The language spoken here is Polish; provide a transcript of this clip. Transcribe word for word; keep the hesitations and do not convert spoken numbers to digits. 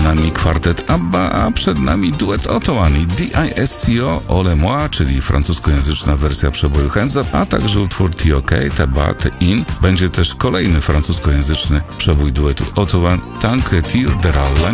nami kwartet ABBA, a przed nami duet Otto One i D I S C O Ole Moi, czyli francuskojęzyczna wersja przeboju Hands Up, a także utwór T O K, Taba, Te In. Będzie też kolejny francuskojęzyczny przebój duetu Otto One, Tank Tir de la